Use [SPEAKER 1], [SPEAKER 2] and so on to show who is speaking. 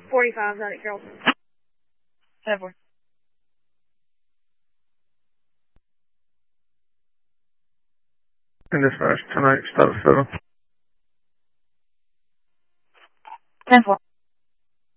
[SPEAKER 1] 45's out at Carrollton.
[SPEAKER 2] 10-4.
[SPEAKER 3] And dispatch tonight, status 7.
[SPEAKER 2] 10-4.